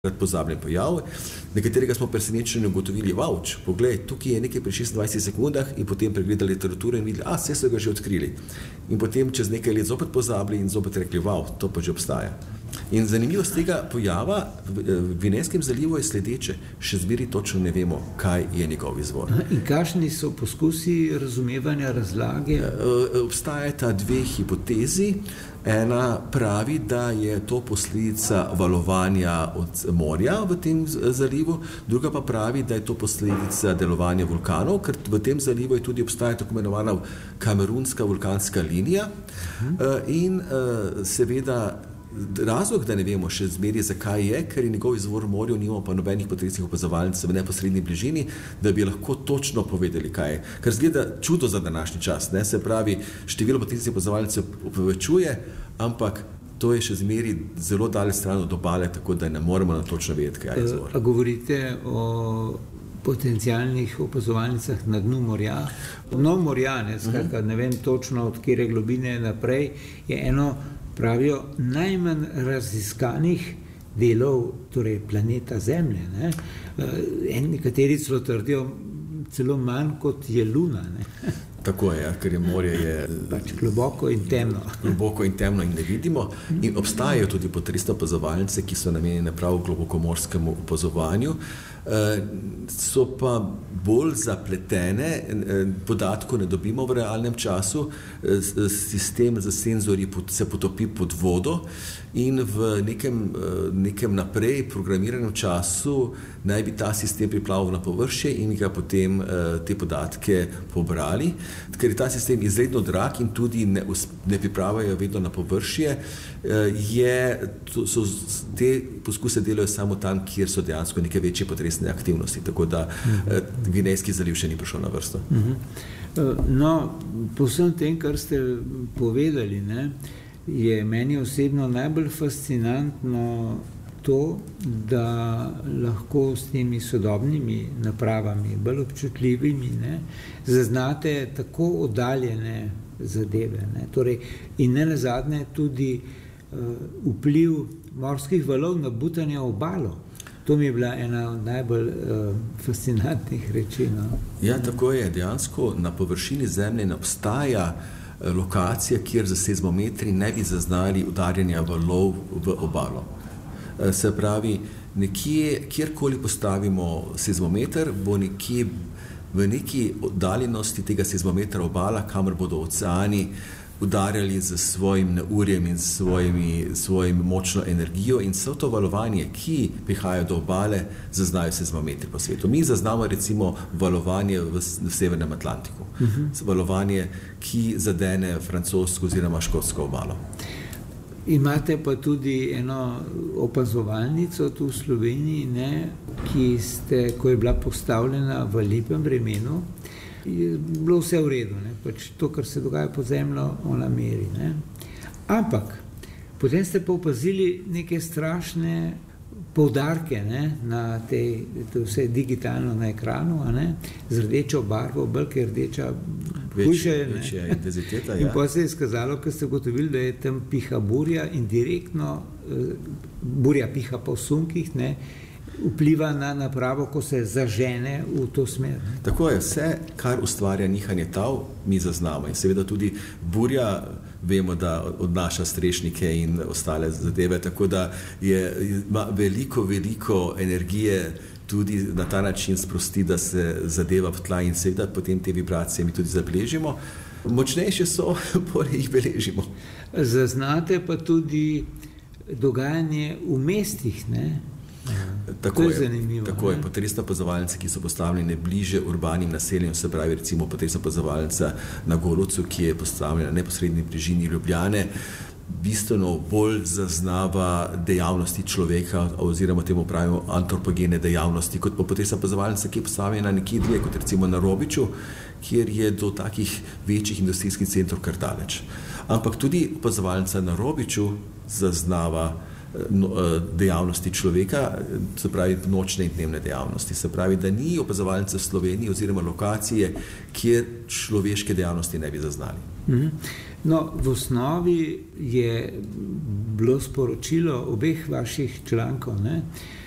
pozabljen pojav, na katerega smo presenečeni ugotovili, vauč, poglej, tukaj je nekaj pri 26 sekundah in potem pregledali literaturo in videli, vse so ga že odkrili. In potem čez nekaj let zopet pozabili in zopet rekli, to pa že obstaja. In zanimivost tega pojava v Gvinejskem zalivu je sledeče, še zmeraj točno ne vemo, kaj je njegov izvor. In kakšni so poskusi razumevanja, razlage? Obstajata dve hipotezi. Ena pravi, da je to posledica valovanja od morja v tem zalivu, druga pa pravi, da je to posledica delovanja vulkanov, ker v tem zalivu je tudi obstaja tako imenovana kamerunska vulkanska linija in seveda razlog, da ne vemo še zmeraj, zakaj je, ker je njegov izvor v morju, nimamo pa nobenih potresnih opazovalnic v neposredni bližini, da bi lahko točno povedali, kaj je. Ker zgleda čudo za današnji čas, ne? Se pravi, število potresnih opazovalnic se povečuje, ampak to je še zmeraj zelo daleč stran od obale, tako da ne moremo točno vedeti, kaj je izvor. A govorite o potencialnih opazovalnicah na dnu morja? Dno morja, skratka, ne vem točno od katere globine naprej, je eno pravijo najmanj raziskanih delov, torej planeta Zemlje. Nekateri celo trdijo celo manj kot je Luna. Tako je, ker je morje pač globoko in temno. Globoko in temno in ne vidimo. In obstajajo tudi potresne opazovalnice, ki so namenjene prav globokomorskemu opazovanju. So pa bolj zapletene, podatkov ne dobimo v realnem času, sistem za senzorji se potopi pod vodo in v nekem naprej programiranem času naj bi ta sistem priplaval na površje in ga potem te podatke pobrali. Ker je ta sistem izredno drag in tudi ne pripravljajo vedno na površje, so te poskuse delajo samo tam, kjer so dejansko neke večje potresne aktivnosti, tako da Gvinejski zaliv še ni prišel na vrsto. No, po vsem tem, kar ste povedali, je meni osebno najbolj fascinantno to, da lahko s temi sodobnimi napravami, bolj občutljivimi, zaznate tako oddaljene zadeve. Torej, in ne nazadnje tudi vpliv morskih valov na butanje obalo. To mi je bila ena od najbolj fascinantnih reči. Ja, tako je. Dejansko na površini Zemlje ne obstaja lokacija, kjer za seizmometri ne bi zaznali udarjanja valov v obalo. Se pravi, nekje, kjerkoli postavimo seizmometer, bo nekje v neki oddaljenosti tega seizmometra obala, kamor bodo oceani udarjali z svojim neurjem in svojim močno energijo in vse to valovanje, ki prihaja do obale, zaznajo seizmometri po svetu. Mi zaznamo recimo valovanje v Severnem Atlantiku. Valovanje, ki zadene francosko oziroma škotsko obalo. Imate pa tudi eno opazovalnico tu v Sloveniji, ko je bila postavljena v lepem vremenu, je bilo vse v redu, pač to, kar se dogaja pod zemljo, ona meri. Ampak potem ste pa opazili neke strašne poudarke na tej, to vse digitalno na ekranu, z rdečo barvo, bolj je rdeča, večja intenziteta. In pa se je izkazalo, ker ste ugotovili, da je tam piha burja in direktno burja piha po sunkih, vpliva na napravo, ko se zažene v to smer. Tako je, vse, kar ustvarja nihanje tal, mi zaznamo. In seveda tudi burja, vemo, da odnaša strešnike in ostale zadeve, tako da ima veliko energije tudi na ta način sprosti, da se zadeva v tla in seveda potem te vibracije mi tudi zabeležimo. Močnejše so, bolje jih beležimo. Zaznate pa tudi dogajanje v mestih, To je zanimivo. Tako je. Potresne opazovalnice, ki so postavljene bliže urbanim naseljem, se pravi recimo potresna opazovalnica na Golucu, ki je postavljena na neposredni bližini Ljubljane, bistveno bolj zaznava dejavnosti človeka oziroma temu pravimo antropogene dejavnosti, kot pa potresna opazovalnica, ki je postavljena nekje dlje, kot recimo na Robiču, kjer je do takih večjih industrijskih centrov kar daleč. Ampak tudi opazovalnica na Robiču zaznava dejavnosti človeka, se pravi nočne in dnevne dejavnosti. Se pravi, da ni opazovalnice v Sloveniji oziroma lokacije, kjer človeške dejavnosti ne bi zaznali. No, v osnovi je bilo sporočilo obeh vaših člankov,